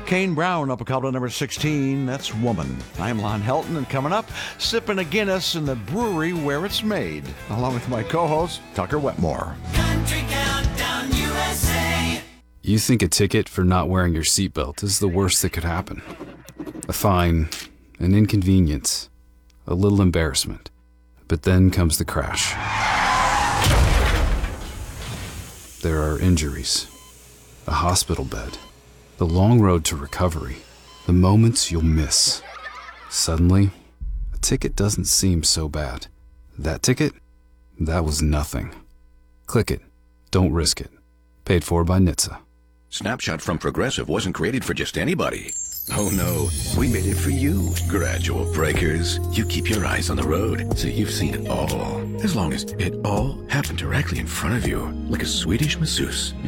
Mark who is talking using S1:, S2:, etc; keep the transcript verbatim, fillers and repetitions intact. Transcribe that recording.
S1: Kane Brown up a couple of number sixteen. That's Woman. I'm Lon Helton, and coming up, sipping a Guinness in the brewery where it's made, along with my co-host, Tucker Wetmore.
S2: Country Countdown U S A.
S3: You think a ticket for not wearing your seatbelt is the worst that could happen. A fine, an inconvenience, a little embarrassment. But then comes the crash. There are injuries, a hospital bed, the long road to recovery, the moments you'll miss. Suddenly, a ticket doesn't seem so bad. That ticket? That was nothing. Click it. Don't risk it. Paid for by N H T S A.
S4: Snapshot from Progressive wasn't created for just anybody. Oh no, we made it for you. Gradual breakers. You keep your eyes on the road, so you've seen it all. As long as it all happened directly in front of you, like a Swedish masseuse.